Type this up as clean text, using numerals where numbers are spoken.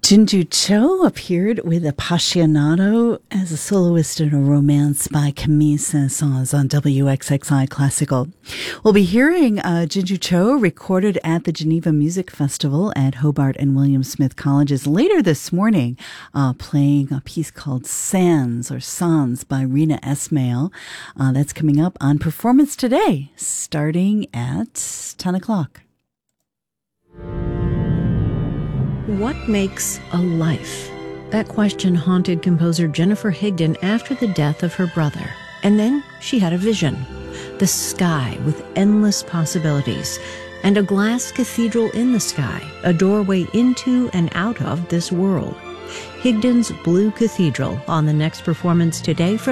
Jinju Cho appeared with Appassionato as a soloist in a romance by Camille Saint-Saëns on WXXI Classical. We'll be hearing Jinju Cho recorded at the Geneva Music Festival at Hobart and William Smith Colleges later this morning, playing a piece called Sans by Rina Esmail. That's coming up on Performance Today, starting at 10 o'clock. What makes a life? That question haunted composer Jennifer Higdon after the death of her brother. And then she had a vision. The sky with endless possibilities. And a glass cathedral in the sky, a doorway into and out of this world. Higdon's Blue Cathedral on the next Performance Today from